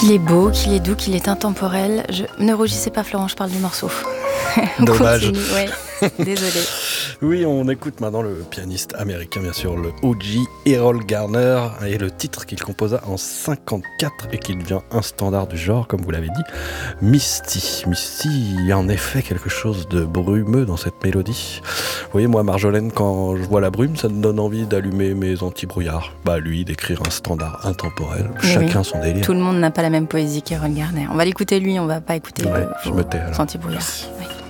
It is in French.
Qu'il est beau, qu'il est doux, qu'il est intemporel. Ne rougissez pas Florent, je parle du morceau. Dommage. Ouais, désolé. Oui, on écoute maintenant le pianiste américain, bien sûr, le OG Errol Garner, et le titre qu'il composa en 1954 et qui devient un standard du genre, comme vous l'avez dit, Misty. Misty, il y a en effet quelque chose de brumeux dans cette mélodie. Vous voyez, moi, Marjolaine, quand je vois la brume, ça me donne envie d'allumer mes anti-brouillards. Lui, d'écrire un standard intemporel. Mais chacun oui, son délire. Tout le monde n'a pas la même poésie qu'Errol Garner. On va l'écouter lui, on va pas écouter Je me tais alors. anti-brouillard. Merci. Oui.